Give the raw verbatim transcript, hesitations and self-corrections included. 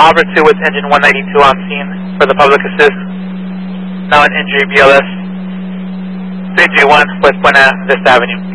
Opera two with engine one ninety-two on scene for the public assist. Now an injury B L S three three one with Buena Vista Avenue.